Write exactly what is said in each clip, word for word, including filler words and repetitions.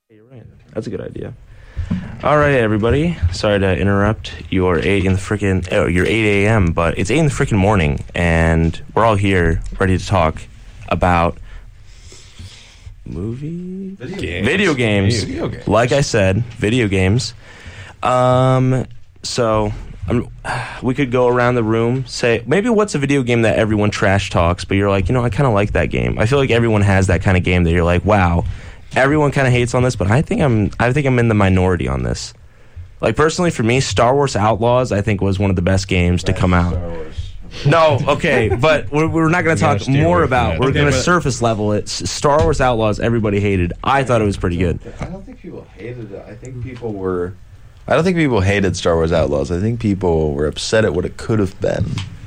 You're right. That's a good idea. All right, everybody. Sorry to interrupt your eight in the freaking oh, your eight a.m. But it's eight in the freaking morning, and we're all here ready to talk about movie video games. Video games. Video games. Like I said, video games. Um. So. Um, we could go around the room, say, maybe what's a video game that everyone trash talks, but you're like, you know, I kind of like that game. I feel like everyone has that kind of game that you're like, wow, everyone kind of hates on this, but I think I'm, I think I'm in the minority on this. Like, personally, for me, Star Wars Outlaws, I think, was one of the best games to come out. No, okay, but we're, we're not going to talk more about. We're Okay, going to but- surface level it. S- Star Wars Outlaws, everybody hated. I thought it was pretty good. I don't think people hated it. I think people were. I don't think people hated Star Wars Outlaws. I think people were upset at what it could have been.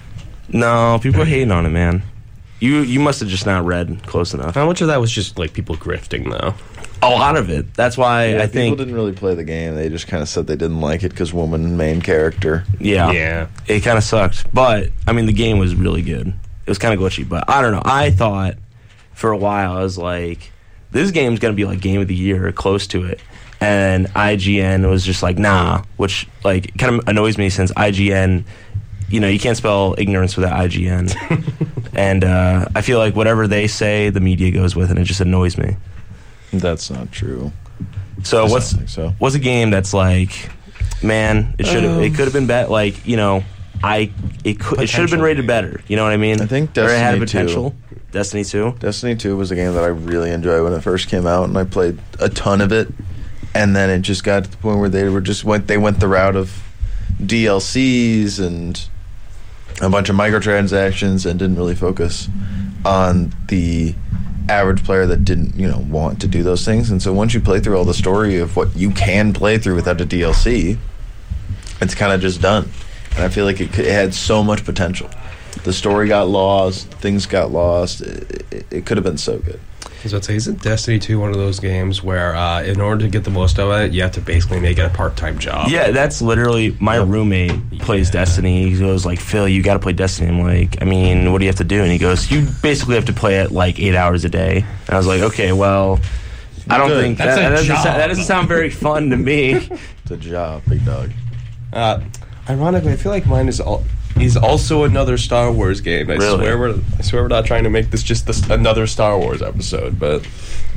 No, people are hating on it, man. You you must have just not read close enough. How much of that was just like people grifting, though? A lot of it. That's why Yeah, I people think. didn't really play the game. They just kind of said they didn't like it because woman main character. Yeah, Yeah. it kind of sucked. But I mean, the game was really good. It was kind of glitchy, but I don't know. I thought for a while I was like, this game's gonna be like game of the year, or close to it. And I G N was just like, nah, which like kind of annoys me since I G N, you know, you can't spell ignorance without I G N. And uh, I feel like whatever they say, the media goes with, and it just annoys me. That's not true. So I what's don't think so. what's a game that's like, man, it should have it could have been better. Like, you know, I it could it should have been rated better. You know what I mean? I think Or it had Destiny potential. Destiny two. Destiny two was a game that I really enjoyed when it first came out, and I played a ton of it. And then it just got to the point where they were just went they went the route of D L Cs and a bunch of microtransactions and didn't really focus on the average player that didn't, you know, want to do those things. And so once you play through all the story of what you can play through without a D L C, it's kind of just done. And I feel like it, it had so much potential. The story got lost, things got lost. It, it, it could have been so good. I was about to say, isn't Destiny two one of those games where uh, in order to get the most out of it, you have to basically make it a part-time job? Yeah, that's literally my roommate plays Yeah. Destiny. He goes like, Phil, you got to play Destiny. I'm like, I mean, what do you have to do? And he goes, you basically have to play it like eight hours a day. And I was like, okay, well, I don't Good. think That's that, a that, doesn't job. sound, that doesn't sound very fun to me. It's a job, big dog. Uh, ironically, I feel like mine is all. Is also another Star Wars game. I Really? swear we're I swear we're not trying to make this just this, another Star Wars episode, but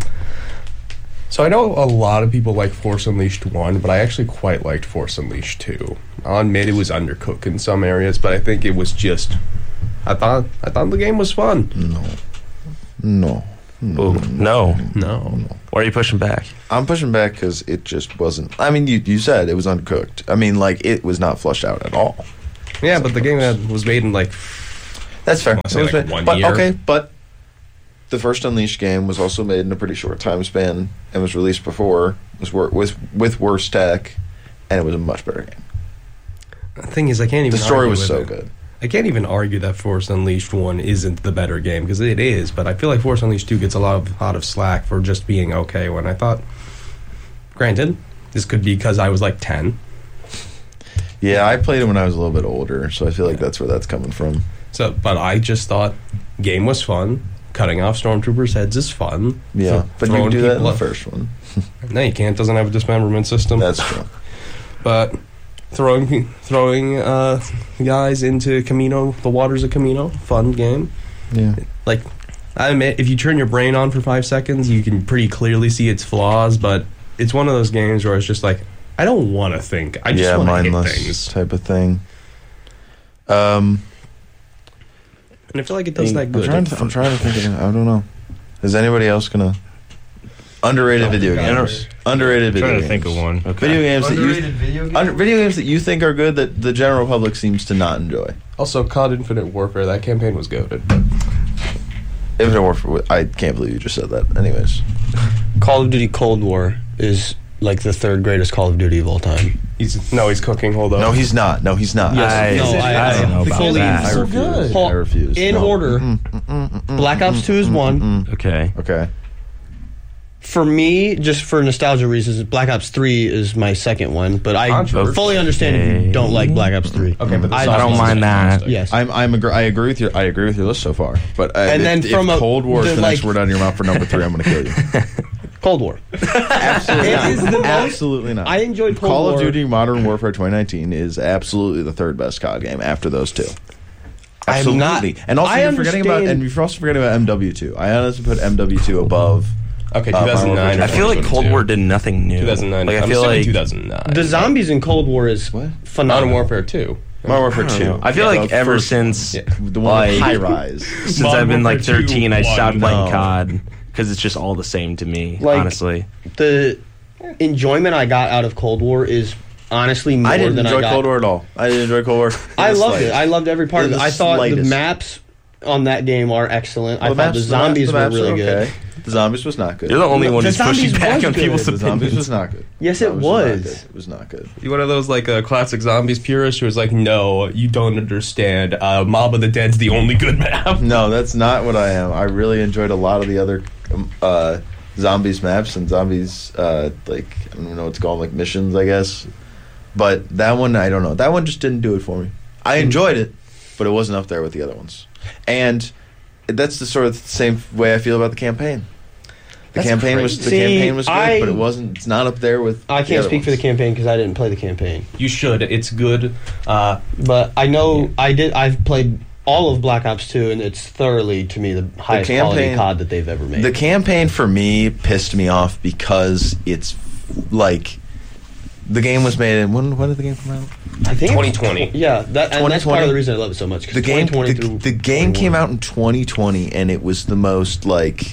so I know a lot of people like Force Unleashed one, but I actually quite liked Force Unleashed two. I'll admit it was undercooked in some areas, but I think it was just I thought I thought the game was fun. No. No. Ooh, no. No. Why are you pushing back? I'm pushing back because it just wasn't. I mean, you you said it was uncooked. I mean, like, it was not flushed out at all. Yeah, but the game that was made in like That's fair. I wanna say, It was like, made- one but, year. Okay, but the first Unleashed game was also made in a pretty short time span and was released before, was wor- with, with worse tech, and it was a much better game. the thing is I can't even The story argue was with so it. good. I can't even argue that Force Unleashed one isn't the better game, because it is, but I feel like Force Unleashed two gets a lot of, lot of slack for just being okay, when I thought, granted, this could be because I was like ten. Yeah, I played it when I was a little bit older, so I feel like that's where that's coming from. So, but I just thought game was fun. Cutting off stormtroopers' heads is fun. Yeah, Th- but you throwing can do that in people the up- first one. No, you can't. Doesn't have a dismemberment system. That's true. But throwing pe- throwing uh, guys into Camino, the waters of Camino, fun game. Yeah. Like, I admit, if you turn your brain on for five seconds, you can pretty clearly see its flaws. But it's one of those games where it's just like, I don't want to think. I just yeah, want to hit mindless things. type of thing. Um, And I feel like it does that I'm good. trying, to, I'm trying to think of, I don't know. Is anybody else gonna underrated Oh, video God. games? Underrated video trying games. to think of one. Okay. Video games that Underrated you video games? under, video games that you think are good that the general public seems to not enjoy. Also, C O D Infinite Warfare, that campaign was goated. Infinite Warfare. I can't believe you just said that. Anyways, Call of Duty Cold War is like the third greatest Call of Duty of all time. He's no, he's cooking. Hold on. no, he's not. No, he's not. I, no, I- I don't know about fully- that. I so refuse. good. I refuse. In No. order, Mm, mm, mm, mm, Black Ops two is one. mm. Okay. Okay. For me, just for nostalgia reasons, Black Ops three is my second one. But I Controversy. fully understand if you don't like Black Ops three. Okay, but the I sauce don't is mind that. fantastic. Yes. I'm. I'm. Agr- I agree with your. I agree with your list so far. But uh, And if, then if from a- Cold War is the, the next like- word out of your mouth for number three, I'm going to kill you. Cold War. Absolutely It not. is the most- Absolutely not. I enjoyed Cold Call War. of Duty Modern Warfare twenty nineteen is absolutely the third best C O D game after those two. I'm not- Absolutely. And also I you're forgetting about understand- and you're also forgetting about M W two. I honestly put M W two above. Okay, Uh, two thousand nine. Modern I feel like Cold War did nothing new. two thousand nine. Like I I'm feel assuming like two thousand nine. The zombies in Cold War is What? phenomenal. Modern Warfare two. Modern Warfare I don't two. know. I feel Yeah, like the ever first since Yeah. the one like, with high rise. since Modern I've been like Warfare two, thirteen, I stopped one. playing No. C O D because it's just all the same to me. Like, honestly, The enjoyment I got out of Cold War is honestly more I didn't than enjoy I got. Cold War at all. I didn't enjoy Cold War. I the loved it. slightest. I loved every part In of it. the I thought the slightest. maps on that game are excellent. I The thought maps- the the zombies the were maps really are good. okay. The zombies was not good. you're the only No, one the who's pushing zombies back was on good. people's The zombies opinions. was not good. Yes, it Zombies was. not good. It was not good. You one of those like uh, classic zombies purists who was like, no, you don't understand. Uh, Mob of the Dead's the only good map. No, that's not what I am. I really enjoyed a lot of the other um, uh, zombies maps and zombies uh, like I don't even know what it's called, like missions, I guess. But that one, I don't know. That one just didn't do it for me. I enjoyed it, but it wasn't up there with the other ones. And that's the sort of same way I feel about the campaign. The That's campaign was the crazy. campaign was good, I- but it wasn't. It's not up there with. I the can't other speak for the ones. campaign because I didn't play the campaign. You should. It's good. Uh, But I know I did. I've played all of Black Ops two, and it's thoroughly to me the highest quality campaign- C O D that they've ever made. The campaign for me pissed me off because it's like the game was made in when when did the game come out? I think twenty twenty. Yeah, that and that's part of twenty the reason I love it so much. 'cause The game twenty the, twenty the through game came twenty-one. out in twenty twenty and it was the most like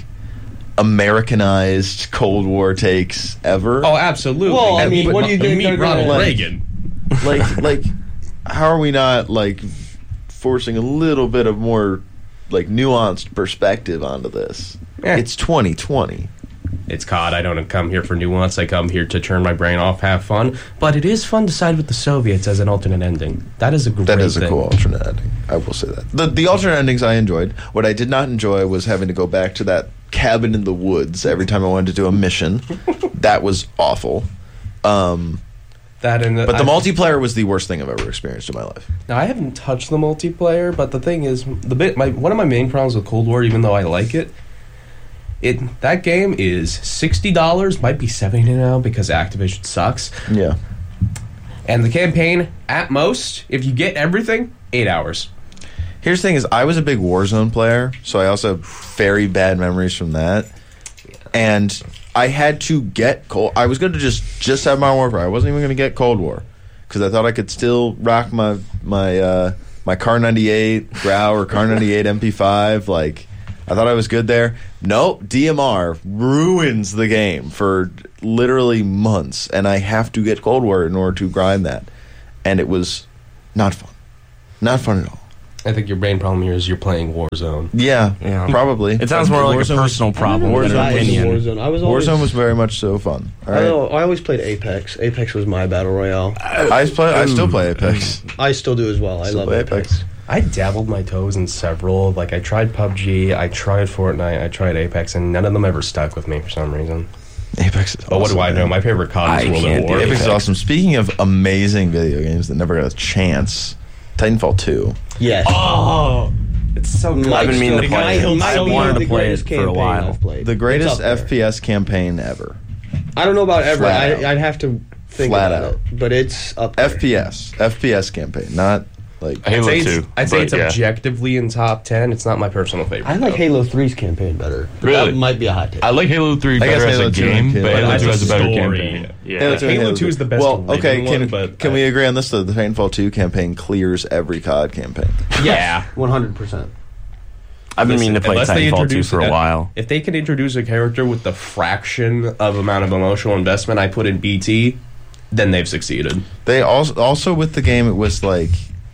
Americanized Cold War takes ever. oh, absolutely. Well, I And mean, meet what do you Ro- think meet they're gonna- Ronald like- Reagan? like like how are we not like forcing a little bit of more like nuanced perspective onto this? Yeah. It's twenty twenty. It's C O D. I don't come here for nuance. I come here to turn my brain off, have fun. But it is fun to side with the Soviets as an alternate ending. That is a great That is a thing. cool alternate ending. I will say that. The the alternate endings I enjoyed. What I did not enjoy was having to go back to that cabin in the woods every time I wanted to do a mission. That was awful. Um, That and but the I- multiplayer was the worst thing I've ever experienced in my life. Now I haven't touched the multiplayer, but the thing is, the bit my one of my main problems with Cold War, even though I like it, it that game is sixty dollars, might be seventy now because Activision sucks, Yeah. and the campaign at most, if you get everything, eight hours. Here's the thing: is I was a big Warzone player, so I also have very bad memories from that. And I had to get Cold. I was going to just just have Modern Warfare. I wasn't even going to get Cold War because I thought I could still rock my my uh, my Kar ninety-eight Grau or Kar ninety-eight M P five. Like I thought I was good there. Nope, D M R ruins the game for literally months, and I have to get Cold War in order to grind that. And it was not fun, not fun at all. I think your main problem here is you're playing Warzone. Yeah, Yeah. probably. It sounds more like a Warzone was- personal problem I than don't know an if I was opinion. Warzone. I was always, Warzone was very much so fun. All I, right. know, I always played Apex. Apex was my battle royale. I play. I still play Apex. I still do as well. I Still love play Apex. I dabbled my toes in several. Like I tried P U B G, I tried Fortnite, I tried Apex, and none of them ever stuck with me for some reason. Apex is But what do awesome, I know? man. My favorite C O D I is World can't at do War. Apex is awesome. Speaking of amazing video games that never got a chance, Titanfall two. Yes. Oh, it's so good. I've been meaning to It play might- it. it might I be wanted the to play it greatest for a campaign while. I've played. The It's greatest up there. F P S campaign ever. I don't know about ever. Flat I, out. I'd have to think Flat about out. it, but it's up there. F P S. F P S campaign, not like. I'd Halo say it's, two, I'd say but it's yeah. objectively in top ten. It's not my personal favorite. I like though. Halo three's campaign better. But Really? That might be a hot take. I like Halo three I guess better as Halo a two game, and but Halo Halo as two a has a better story. campaign. Yeah. Halo two- Halo is the best Well, written okay. one, Can, but can I- we agree on this? Though the Titanfall two campaign clears every C O D campaign. Yeah. one hundred percent. I've been Listen, meaning to play unless they Titanfall two introduce for a it- while. If they can introduce a character with the fraction of amount of emotional investment I put in B T, then they've succeeded. They also also with the game it was like,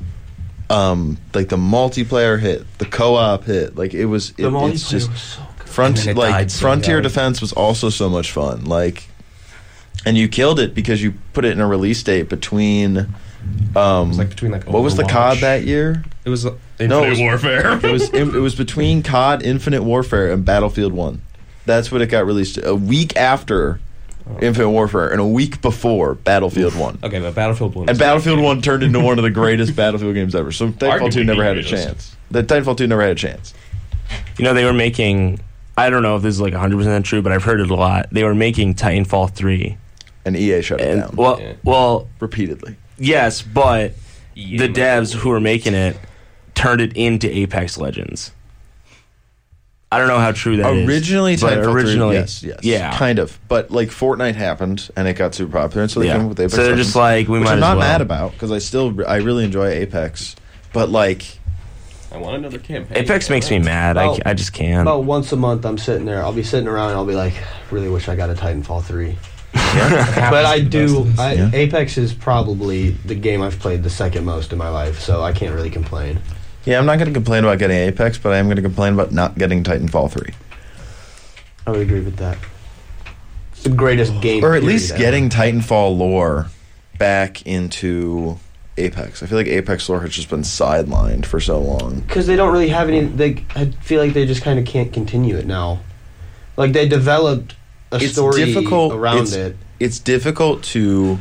um, like the multiplayer hit, the co-op hit. Like it was. It, it's just front And then it like died so Frontier young. Defense was also so much fun. Like, and you killed it because you put it in a release date between. Um, It was like between like what was the C O D Overwatch. that year? It was uh, No, it Infinite was- Warfare. It was it, was between C O D, Infinite Warfare, and Battlefield One. That's when it got released. A week after Infinite Warfare, and a week before Battlefield One. Okay, but Battlefield One. And Battlefield One turned into one of the greatest Battlefield games ever. So Titanfall two Arguably never the had a greatest. chance. The Titanfall two never had a chance. You know, they were making I don't know if this is like one hundred percent true, but I've heard it a lot. They were making Titanfall three. And E A shut it And, down well, Yeah. well, repeatedly. yes, but Yeah, the man. devs who were making it turned it into Apex Legends. I don't know how true that is. Originally, but Titanfall originally, three, yes, yes, yeah, kind of. But like Fortnite happened, and it got super popular, and so they yeah. came up with Apex So they're Legends, just like, we which might I'm as not well. mad about because I still I really enjoy Apex, but like I want another campaign. Apex makes me mad. I, Well, I just can't. About once a month, I'm sitting there. I'll be sitting around and I'll be like, really wish I got a Titanfall three. But I do. I, Yeah. Apex is probably the game I've played the second most in my life, so I can't really complain. yeah, I'm not going to complain about getting Apex, but I am going to complain about not getting Titanfall three, I would agree with that. It's the greatest game, or at period least ever. getting Titanfall lore back into Apex. I feel like Apex lore has just been sidelined for so long. Because they don't really have any. They, I feel like they just kind of can't continue it now. Like they developed a It's story difficult around it's, it. It's difficult to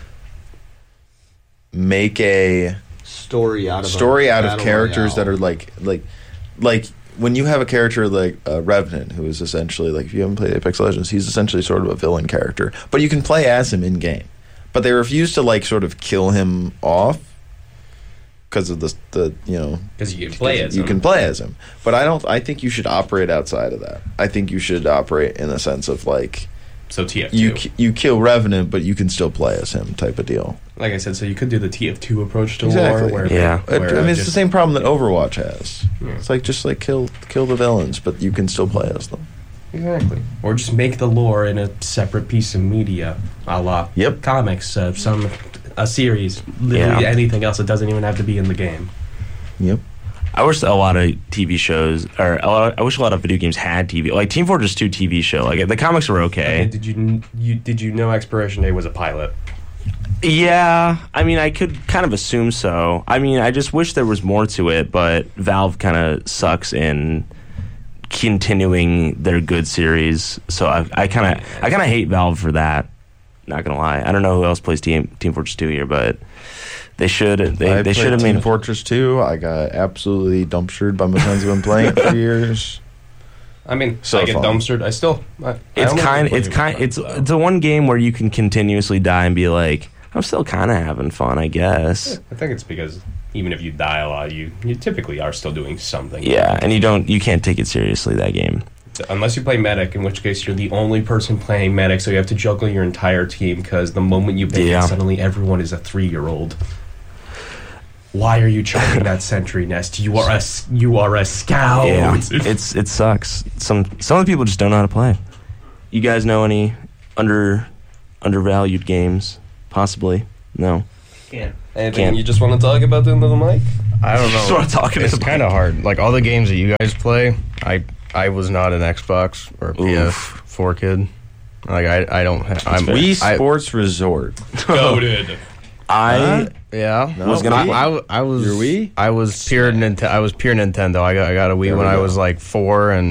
make a Story out of story a out of battle characters royale. that are like like like when you have a character like uh, Revenant, who is essentially like, if you haven't played Apex Legends, he's essentially sort of a villain character, but you can play as him in game. But they refuse to like sort of kill him off because of the the you know because you can play as you him. can play as him. But I don't. I think you should operate outside of that. I think you should operate in the sense of like So T F two. you ki- you kill Revenant, but you can still play as him type of deal. Like I said, so you could do the T F two approach to Exactly. war. Where Yeah. I where, mean, uh, it's just- the same problem that Overwatch has. Yeah. It's like just like kill kill the villains, but you can still play as them. Exactly. Or just make the lore in a separate piece of media, a la Yep. comics, uh, some a series, literally Yeah. anything else. It doesn't even have to be in the game. Yep. I wish a lot of T V shows, or a lot, I wish a lot of video games had T V. Like Team Fortress two T V show. Like the comics were okay. Okay, did you kn- you did you know Expiration Day was a pilot? Yeah, I mean, I could kind of assume so. I mean, I just wish there was more to it, but Valve kind of sucks in continuing their good series. So I, I kind of, I kind of hate Valve for that. Not gonna lie, I don't know who else plays Team Team Fortress two here, but they should. They I they should have played Team made. Fortress two. I got absolutely dumpstered by my friends who've been playing it for years. I mean, So I get fun. dumpstered. I still. I, I It's only kind. play It's it kind. with It's friends, though. it's a one game where you can continuously die and be like, I'm still kind of having fun, I guess. I think it's because even if you die a lot, you you typically are still doing something. Yeah, and you don't. You can't take it seriously, that game. Unless you play medic, in which case you're the only person playing medic, so you have to juggle your entire team. Because the moment you pick Yeah. it, suddenly everyone is a three-year-old. Why are you charging that sentry nest? You are a s- you are a scout. Yeah, it's it sucks. Some some of the people just don't know how to play. You guys know any under undervalued games? Possibly. No. Can't. Anything Can't. you just want to talk about the end of the mic? I don't That's know. what I'm talking It's about. kind of hard. Like all the games that you guys play, I I was not an Xbox or a P S four kid. Like I I don't. Ha- I'm Wii I, Sports Resort. Goated. I Yeah, No, Was gonna- I, I, I was Your Wii? I was pure Nintendo. I was pure Nintendo. I got I got a Wii There when we I go. was like four, and